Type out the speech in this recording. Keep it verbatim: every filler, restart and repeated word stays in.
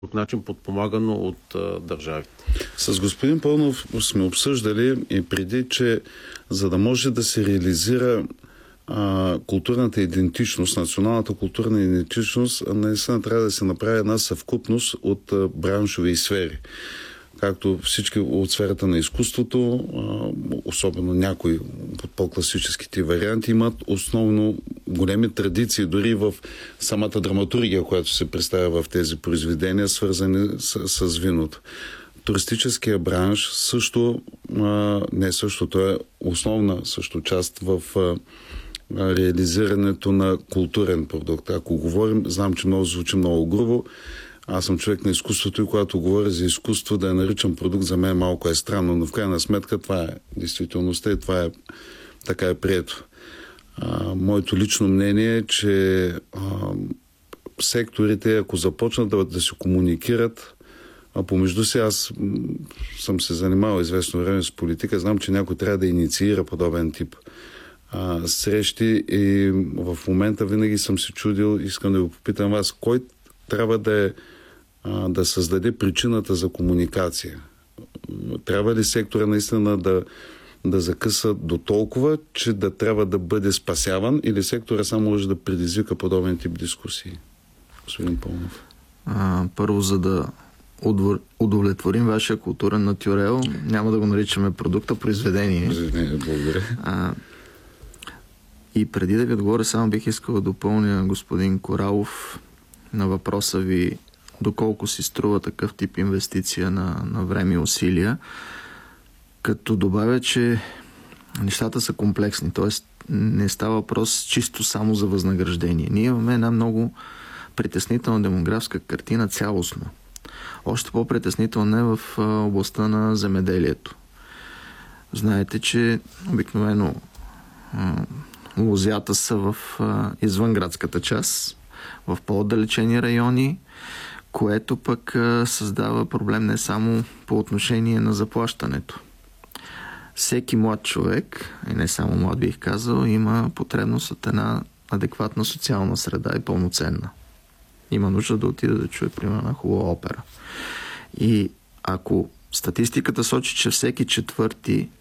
друг начин подпомагано от а, държавите. С господин Пълнов сме обсъждали и преди, че за да може да се реализира а, културната идентичност, националната културна идентичност, наистина трябва да се направи една съвкупност от а, браншови сфери. Както всички от сферата на изкуството, особено някои от по-класическите варианти, имат основно големи традиции, дори в самата драматургия, която се представя в тези произведения, свързани с, с виното. Туристическия бранш също, не също, той е основна също част в реализирането на културен продукт. Ако говорим, знам, че много звучи много грубо, аз съм човек на изкуството и когато говоря за изкуство, да я наричам продукт, за мен малко е странно, но в крайна сметка това е действителността и това е така е прието. А, моето лично мнение е, че а, секторите, ако започнат да, да се комуникират а помежду си, аз съм се занимавал известно време с политика, знам, че някой трябва да инициира подобен тип а, срещи и в момента винаги съм се чудил, искам да ви попитам вас, кой трябва да, е, да създаде причината за комуникация. Трябва ли сектора наистина да, да закъса до толкова, че да трябва да бъде спасяван, или сектора само може да предизвика подобен тип дискусии? Господин Пълнов. А, първо, за да удовлетворим вашия културен натюрел, няма да го наричаме продукта, произведение. Не, благодаря. А, и преди да ви отговоря, само бих искал да допълня господин Коралов на въпроса ви доколко си струва такъв тип инвестиция на, на време и усилия, като добавя, че нещата са комплексни, т.е. не става въпрос чисто само за възнаграждение. Ние имаме една много притеснителна демографска картина цялостно. Още по-притеснителна е в областта на земеделието. Знаете, че обикновено лозята са в извънградската част, в по-отдалечени райони, което пък а, създава проблем не само по отношение на заплащането. Всеки млад човек, и не само млад бих казал, има потребност от една адекватна социална среда и пълноценна. Има нужда да отиде да чуе, примерно, на хубава опера. И ако статистиката сочи, че всеки четвърти